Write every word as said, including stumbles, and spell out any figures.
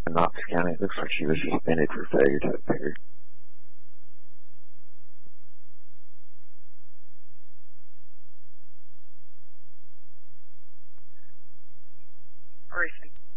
Knox County. It looks like she was suspended for failure to appear. Recent.